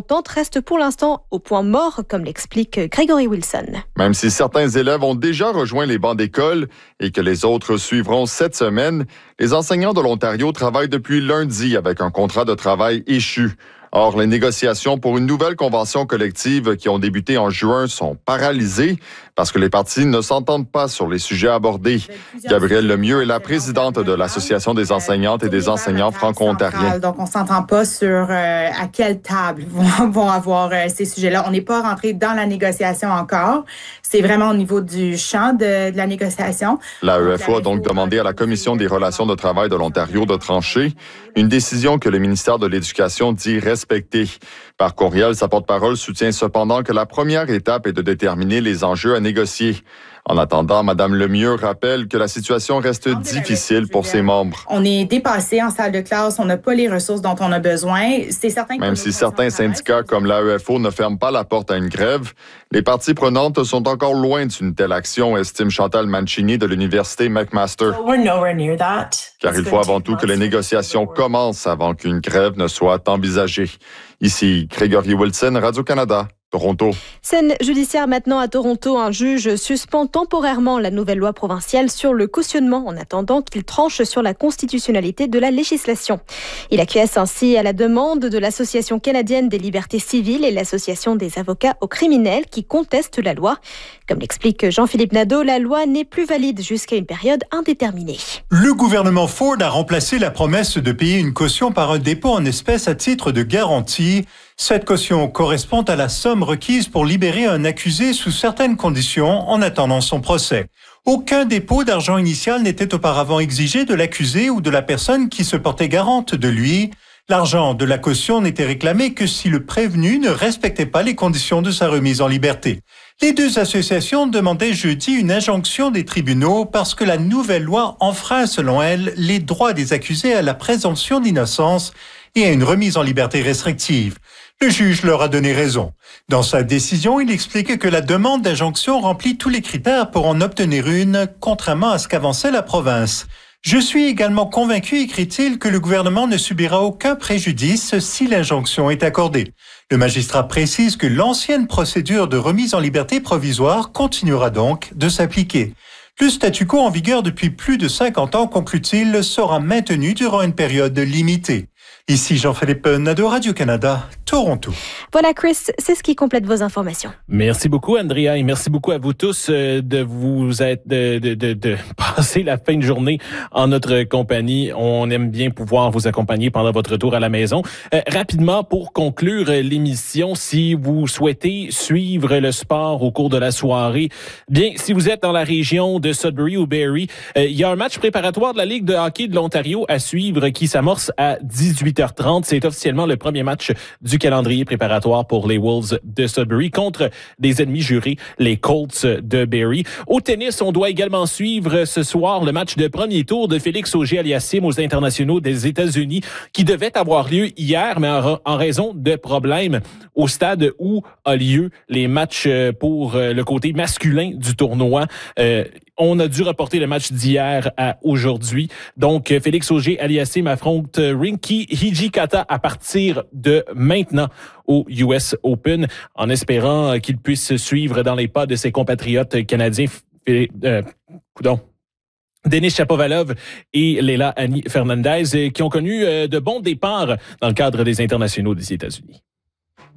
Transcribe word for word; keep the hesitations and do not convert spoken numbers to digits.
entente reste pour l'instant au point mort, comme l'explique Gregory Wilson. Même si certains élèves ont déjà rejoint les bancs d'école et que les autres suivront cette semaine, les enseignants de l'Ontario travaillent depuis lundi avec un contrat de travail échu. Or, les négociations pour une nouvelle convention collective qui ont débuté en juin sont paralysées parce que les partis ne s'entendent pas sur les sujets abordés. Gabrielle Lemieux est la présidente de l'Association des enseignantes et des enseignants franco-ontariens. Donc, on s'entend pas sur euh, à quelle table vont, vont avoir euh, ces sujets-là. On n'est pas rentré dans la négociation encore. C'est vraiment au niveau du champ de, de la négociation. La E F A a donc demandé à la Commission des relations de travail de l'Ontario de trancher, une décision que le ministère de l'Éducation dit respecter. Par courriel, sa porte-parole soutient cependant que la première étape est de déterminer les enjeux à négocier. En attendant, Mme Lemieux rappelle que la situation reste difficile pour ses membres. On est dépassé en salle de classe, on n'a pas les ressources dont on a besoin. C'est certain que Même si certains syndicats comme l'A E F O ne ferment pas la porte à une grève, les parties prenantes sont encore loin d'une telle action, estime Chantal Mancini de l'Université McMaster. Car il faut avant tout que les négociations commencent avant qu'une grève ne soit envisagée. Ici, Gregory Wilson, Radio-Canada. Toronto. Scène judiciaire maintenant à Toronto. Un juge suspend temporairement la nouvelle loi provinciale sur le cautionnement en attendant qu'il tranche sur la constitutionnalité de la législation. Il acquiesce ainsi à la demande de l'Association canadienne des libertés civiles et l'Association des avocats aux criminels qui contestent la loi. Comme l'explique Jean-Philippe Nadeau, la loi n'est plus valide jusqu'à une période indéterminée. Le gouvernement Ford a remplacé la promesse de payer une caution par un dépôt en espèces à titre de garantie. Cette caution correspond à la somme requise pour libérer un accusé sous certaines conditions en attendant son procès. Aucun dépôt d'argent initial n'était auparavant exigé de l'accusé ou de la personne qui se portait garante de lui. L'argent de la caution n'était réclamé que si le prévenu ne respectait pas les conditions de sa remise en liberté. Les deux associations demandaient jeudi une injonction des tribunaux parce que la nouvelle loi enfreint, selon elles, les droits des accusés à la présomption d'innocence et à une remise en liberté restrictive. Le juge leur a donné raison. Dans sa décision, il explique que la demande d'injonction remplit tous les critères pour en obtenir une, contrairement à ce qu'avançait la province. Je suis également convaincu, écrit-il, que le gouvernement ne subira aucun préjudice si l'injonction est accordée. Le magistrat précise que l'ancienne procédure de remise en liberté provisoire continuera donc de s'appliquer. Le statu quo en vigueur depuis plus de cinquante ans, conclut-il, sera maintenu durant une période limitée. Ici Jean-Philippe Nadeau, Radio-Canada, Toronto. Voilà Chris, c'est ce qui complète vos informations. Merci beaucoup Andrea et merci beaucoup à vous tous de vous être de, de, de, de passer la fin de journée en notre compagnie. On aime bien pouvoir vous accompagner pendant votre retour à la maison. Euh, rapidement, pour conclure l'émission, si vous souhaitez suivre le sport au cours de la soirée, bien, si vous êtes dans la région de Sudbury ou Barrie, euh, il y a un match préparatoire de la Ligue de hockey de l'Ontario à suivre qui s'amorce à dix-huit heures trente. C'est officiellement le premier match du calendrier préparatoire pour les Wolves de Sudbury contre des ennemis jurés, les Colts de Barrie. Au tennis, on doit également suivre ce soir le match de premier tour de Félix Auger-Aliassime aux internationaux des États-Unis qui devait avoir lieu hier, mais en, en raison de problèmes au stade où a lieu les matchs pour le côté masculin du tournoi. Euh, On a dû reporter le match d'hier à aujourd'hui. Donc, Félix Auger-Aliassime affronte Rinky Hijikata à partir de maintenant au U S Open, en espérant qu'il puisse suivre dans les pas de ses compatriotes canadiens. Euh, coudonc. Denis Shapovalov et Leila Annie Fernandez, qui ont connu de bons départs dans le cadre des internationaux des États-Unis.